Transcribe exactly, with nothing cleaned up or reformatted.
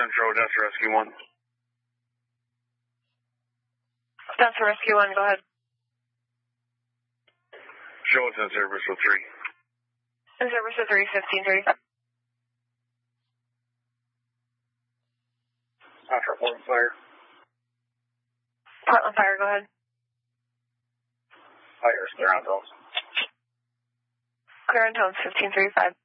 Central, Delta Rescue one. Delta Rescue one, go ahead. Show us in service with three. In service with three, fifteen thirty-five. After Portland Fire. Portland Fire, go ahead. Fire, clear on tones. Clear on tones, fifteen thirty-five.